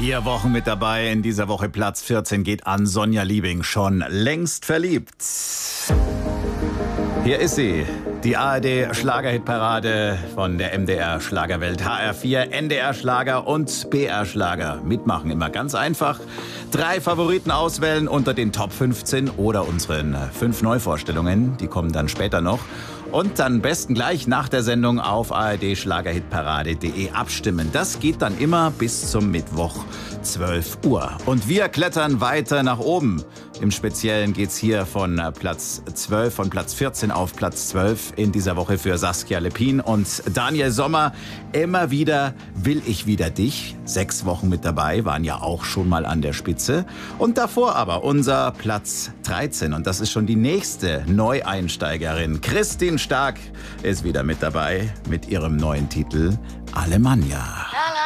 4 Wochen mit dabei. In dieser Woche Platz 14 geht an Sonja Liebing. Schon längst verliebt. Hier ist sie. Die ARD Schlagerhitparade von der MDR Schlagerwelt, HR4, NDR Schlager und BR Schlager. Mitmachen immer ganz einfach. 3 Favoriten auswählen unter den Top 15 oder unseren 5 Neuvorstellungen. Die kommen dann später noch. Und dann besten gleich nach der Sendung auf ardschlagerhitparade.de abstimmen. Das geht dann immer bis zum Mittwoch 12 Uhr. Und wir klettern weiter nach oben. Im Speziellen geht's hier von Platz 14 auf Platz 12 in dieser Woche für Saskia Lepin und Daniel Sommer. Immer wieder will ich wieder dich. 6 Wochen mit dabei, waren ja auch schon mal an der Spitze. Und davor aber unser Platz 13. Und das ist schon die nächste Neueinsteigerin. Christine Stark ist wieder mit dabei mit ihrem neuen Titel Alemannia.